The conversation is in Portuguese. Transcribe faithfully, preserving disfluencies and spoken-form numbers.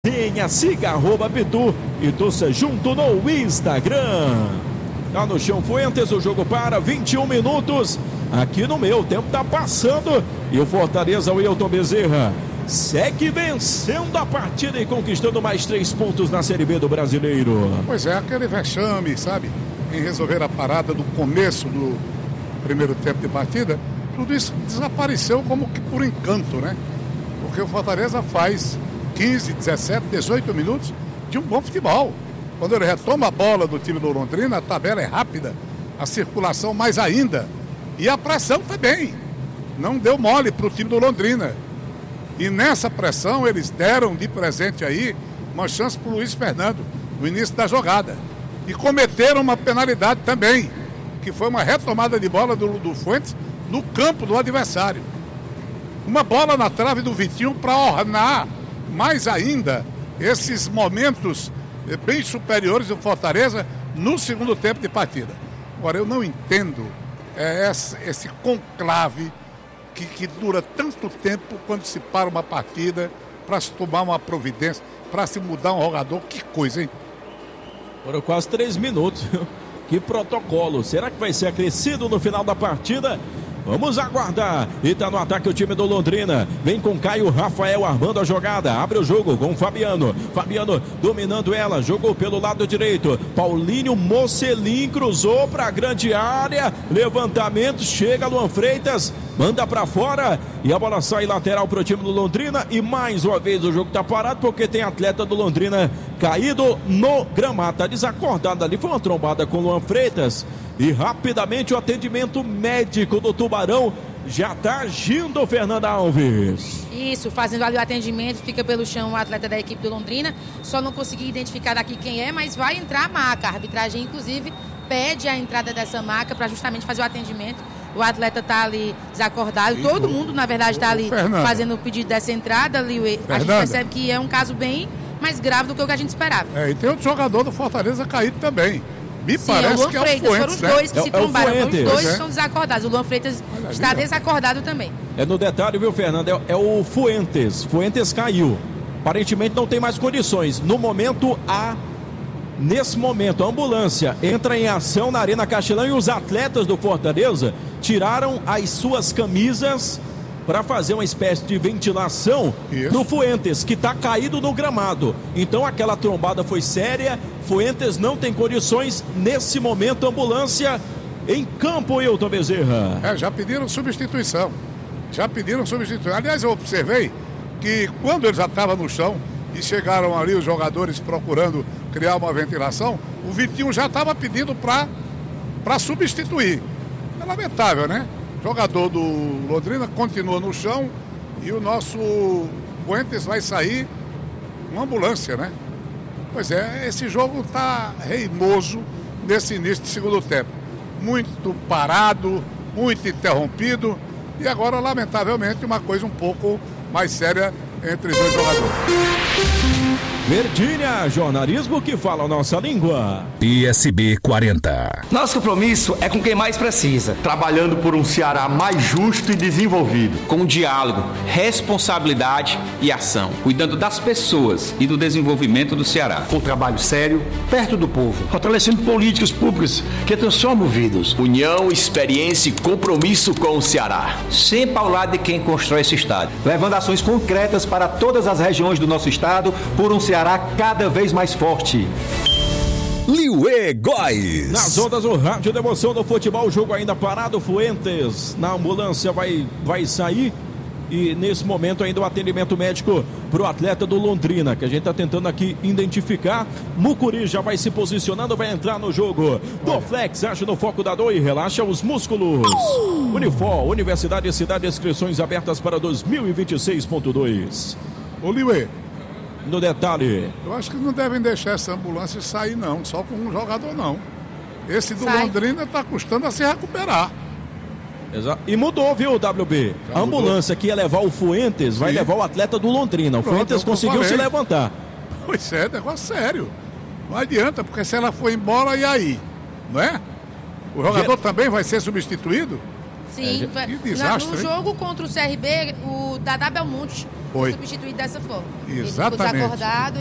Tenha, siga arroba Pitu e torça junto no Instagram. Tá no chão Fuentes, o jogo para vinte e um minutos. Aqui no meu, o tempo tá passando. E o Fortaleza, o Wilton Bezerra, segue vencendo a partida e conquistando mais três pontos na Série B do Brasileiro. Pois é, aquele vexame, sabe? Em resolver a parada do começo do primeiro tempo de partida. Tudo isso desapareceu como que por encanto, né? Porque o Fortaleza faz quinze, dezessete, dezoito minutos de um bom futebol. Quando ele retoma a bola do time do Londrina, a tabela é rápida, a circulação mais ainda. E a pressão foi bem. Não deu mole para o time do Londrina. E nessa pressão eles deram de presente aí uma chance para o Luiz Fernando no início da jogada. E cometeram uma penalidade também, que foi uma retomada de bola do, do Fuentes no campo do adversário. Uma bola na trave do Vitinho para ornar mais ainda esses momentos bem superiores do Fortaleza no segundo tempo de partida. Agora, eu não entendo é, esse, esse conclave que, que dura tanto tempo quando se para uma partida para se tomar uma providência, para se mudar um jogador. Que coisa, hein? Foram quase três minutos. Que protocolo. Será que vai ser acrescido no final da partida? Vamos aguardar. E tá no ataque o time do Londrina. Vem com Caio Rafael armando a jogada. Abre o jogo com Fabiano. Fabiano dominando ela. Jogou pelo lado direito. Paulinho Mocelin cruzou pra grande área. Levantamento. Chega Luan Freitas. Manda pra fora. E a bola sai lateral pro time do Londrina. E mais uma vez o jogo tá parado porque tem atleta do Londrina caído no gramado. Tá desacordado ali. Foi uma trombada com Luan Freitas. E rapidamente o atendimento médico do Tubarão já está agindo, Fernanda Alves. Isso, fazendo ali o atendimento, fica pelo chão o atleta da equipe do Londrina. Só não consegui identificar daqui quem é, mas vai entrar a maca. A arbitragem, inclusive, pede a entrada dessa maca para justamente fazer o atendimento. O atleta está ali desacordado. E todo o, mundo, na verdade, está ali Fernanda. fazendo o pedido dessa entrada. Ali, a gente percebe que é um caso bem mais grave do que o que a gente esperava. É, e tem outro jogador do Fortaleza caído também. Me Sim, parece é o que é o Freitas, Fuentes, foram os né? dois que é, se é trombaram, foram os dois é. que estão desacordados. O Luan Freitas Olha, está ali, desacordado também. É no detalhe, viu, Fernando? É, é o Fuentes. Fuentes caiu. Aparentemente não tem mais condições. No momento, a nesse momento, a ambulância entra em ação na Arena Castelão e os atletas do Fortaleza tiraram as suas camisas para fazer uma espécie de ventilação Isso. no Fuentes, que está caído no gramado. Então aquela trombada foi séria. Fuentes não tem condições. Nesse momento, ambulância em campo, Wilton Bezerra. É, já pediram substituição. Já pediram substituição. Aliás, eu observei que quando ele já estava no chão e chegaram ali os jogadores procurando criar uma ventilação, o Vitinho já estava pedindo para para substituir. É lamentável, né? O jogador do Londrina continua no chão e o nosso Fuentes vai sair com ambulância, né? Pois é, esse jogo está reimoso nesse início de segundo tempo. Muito parado, muito interrompido e agora, lamentavelmente, uma coisa um pouco mais séria entre os dois jogadores. Verdinha, jornalismo que fala a nossa língua. P S B quarenta. Nosso compromisso é com quem mais precisa. Trabalhando por um Ceará mais justo e desenvolvido. Com diálogo, responsabilidade e ação. Cuidando das pessoas e do desenvolvimento do Ceará. Com trabalho sério, perto do povo. Fortalecendo políticas públicas que transformam vidas. União, experiência e compromisso com o Ceará. Sempre ao lado de quem constrói esse estado. Levando ações concretas para todas as regiões do nosso estado por um Ceará cada vez mais forte. Liuê Góes. Nas ondas do rádio da emoção do futebol, o jogo ainda parado. Fuentes na ambulância vai, vai sair. E nesse momento ainda o atendimento médico para o atleta do Londrina, que a gente está tentando aqui identificar. Mucuri já vai se posicionando, vai entrar no jogo. Dorflex, age no foco da dor e relaxa os músculos. Uh! Unifor, Universidade e Cidade, inscrições abertas para dois mil e vinte e seis ponto dois. Ô, Liuê. No detalhe, eu acho que não devem deixar essa ambulância sair não, só com um jogador não. Esse do Sai. Londrina está custando a se recuperar. Exato. E mudou, viu, W B? Já a ambulância mudou. Que ia levar o Fuentes, vai Sim. levar o atleta do Londrina. O Pronto, Fuentes conseguiu se levantar. Pois é, negócio sério. Não adianta, porque se ela for embora, e aí? Não é? O jogador Ger... também vai ser substituído? Sim, É, que na- desastre, no hein? jogo contra o C R B, o Dadá Belmonte foi Foi. substituído dessa forma. Exatamente. Ele ficou desacordado